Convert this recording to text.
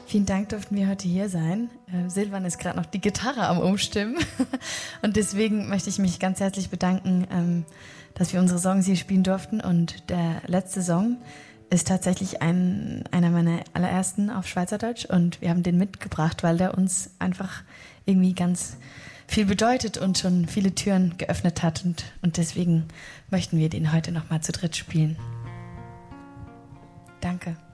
Vielen Dank, durften wir heute hier sein. Silvan ist gerade noch die Gitarre am Umstimmen und deswegen möchte ich mich ganz herzlich bedanken, dass wir unsere Songs hier spielen durften. Und der letzte Song ist tatsächlich einer meiner allerersten auf Schweizerdeutsch und wir haben den mitgebracht, weil der uns einfach irgendwie ganz viel bedeutet und schon viele Türen geöffnet hat und deswegen möchten wir den heute nochmal zu dritt spielen. Danke.